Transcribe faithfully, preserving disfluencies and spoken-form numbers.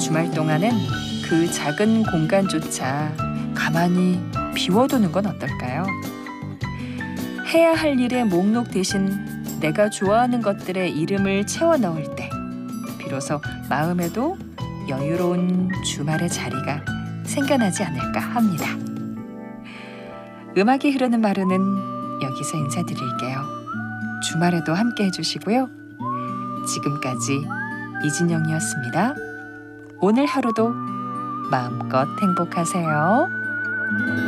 주말 동안은 그 작은 공간조차 가만히 비워두는 건 어떨까요? 해야 할 일의 목록 대신 내가 좋아하는 것들의 이름을 채워 넣을 때 비로소 마음에도 여유로운 주말의 자리가 생겨나지 않을까 합니다. 음악이 흐르는 하루는 여기서 인사드릴게요. 주말에도 함께 해주시고요. 지금까지 이진영이었습니다. 오늘 하루도 마음껏 행복하세요.